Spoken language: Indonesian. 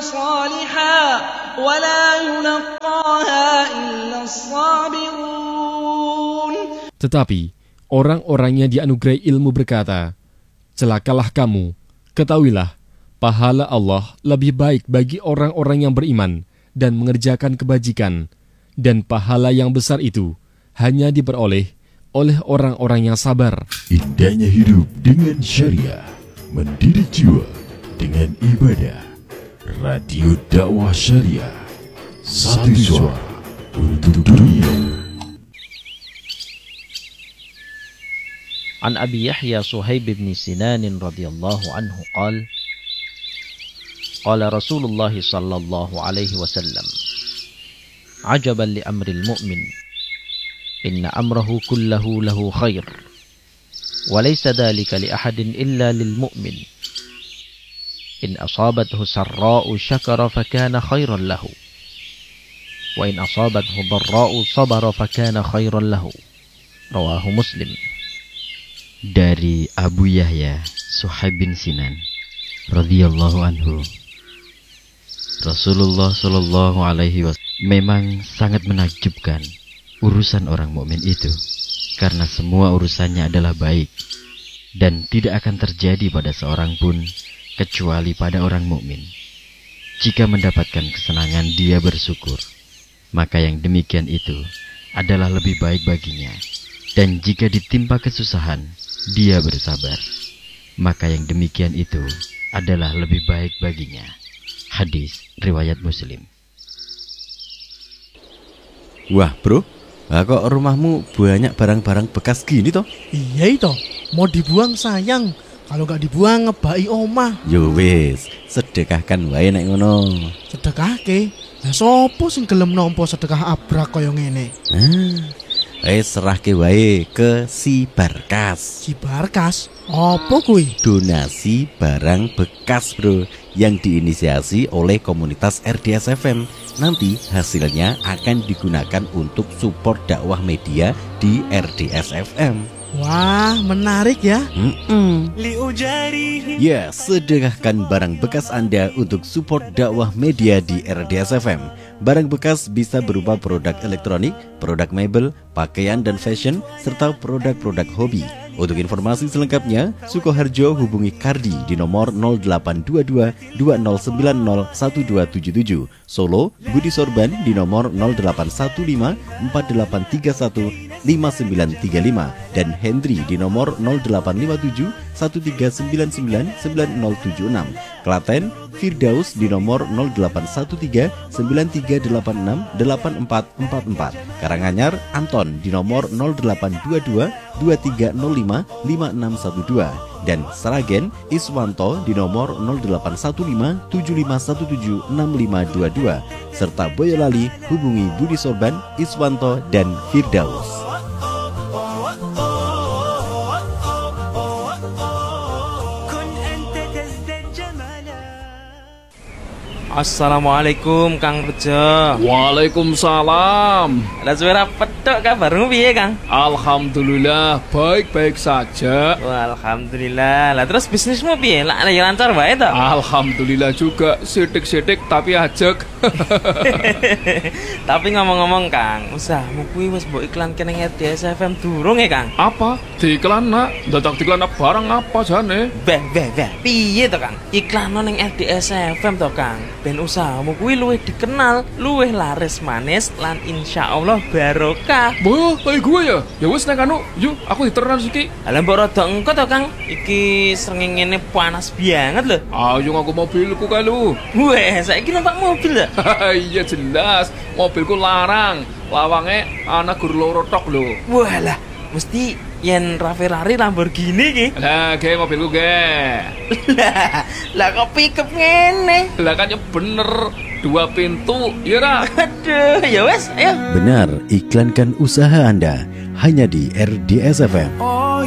صالحا ولا يلقاها إلا الصابرون. Tetapi orang-orang yang dianugerahi ilmu berkata, celakalah kamu, ketahuilah, pahala Allah lebih baik bagi orang-orang yang beriman dan mengerjakan kebajikan, dan pahala yang besar itu hanya diperoleh oleh orang-orang yang sabar. Indahnya hidup dengan syariah, mendidik jiwa dengan ibadah. Radio Dakwah Syariah, satu suara untuk dunia. An Abi Yahya Suhaib bin Sinan radhiyallahu anhu qala qala Rasulullah sallallahu alaihi wasallam ajaban li amril mu'min inna amrahu kullahu lahu khair wa laysa dhalika li ahadin illa lil mu'min in asabathu sarra'u syakara fakana khairan lahu wa in asabathu dharra'u sabara fakana khairan lahu. Rawahu Muslim. Dari Abu Yahya Suhaib bin Sinan radhiyallahu anhu, Rasulullah sallallahu alaihi wasallam memang sangat menakjubkan urusan orang mukmin itu, karena semua urusannya adalah baik dan tidak akan terjadi pada seorang pun kecuali pada orang mukmin. Jika mendapatkan kesenangan dia bersyukur, maka yang demikian itu adalah lebih baik baginya, dan jika ditimpa kesusahan dia bersabar, maka yang demikian itu adalah lebih baik baginya. Hadis riwayat Muslim. Wah bro, kok rumahmu banyak barang-barang bekas gini toh? Iya itu, mau dibuang sayang. Kalau gak dibuang ngebai omah. Yo wis, sedekahkan wae nek ngono. Sedekahke? Lah sopo sing gelem nampa sedekah abrak kaya ngene? Serahke wae ke si Barkas. Si Barkas? Apa kuwi? Donasi barang bekas bro, yang diinisiasi oleh komunitas RDS FM. Nanti hasilnya akan digunakan untuk support dakwah media di RDS FM. Wah, menarik ya. Ya, sedekahkan barang bekas Anda untuk support dakwah media di RDS FM. Barang bekas bisa berupa produk elektronik, produk mebel, pakaian dan fashion, serta produk-produk hobi. Untuk informasi selengkapnya, Sukoharjo hubungi Kardi di nomor 0822 2090 1277. Solo, Budi Sorban di nomor 0815 4831 5935 dan Hendri di nomor 0857 1399 9076. Klaten, Firdaus di nomor 0813 9386 8444. Karanganyar, Anton di nomor 0822 2305 5612 dan Sragen, Iswanto di nomor 0815 7517 6522 serta Boyolali hubungi Budi Sorban, Iswanto dan Firdaus. Assalamualaikum Kang Bejo. Waalaikumsalam. Lah suara petok kabarmu piye Kang? Alhamdulillah baik-baik saja. Wah, alhamdulillah. Lah terus bisnismu piye? Lah ya lancar wae to? Alhamdulillah juga, sidik-sidik tapi ajek. Tapi ngomong-ngomong Kang, usahamu kuwi wis mbok iklanke ning RDS FM durung ya Kang? Apa? Diiklan nak? Dadak diiklan barang apa jane? Beh. Piye to Kang? Iklan ning RDS FM to Kang. Ben usahamu kuwi luwih dikenal, luwih laris manis lan insyaallah barokah. Boh, kayak gue ya? Ya wis nek anu, yuk aku diteran siki. Lah mbok rada engko to Kang. Iki srengenge panas banget lho. Ayo ngaku mobilku kae lho. Weh, saiki numpak mobil ya? Iya jelas, mobilku larang. Lawange ana gur loro tok lho. Walah, mesti yen Ferrari Lamborghini ki. Lah, ge mobilku ge. Lah kok pickup ngene? Lah kan ya bener, 2 pintu, ya ra? Aduh, ya wes, ayo. Benar, iklankan usaha Anda hanya di RDS FM.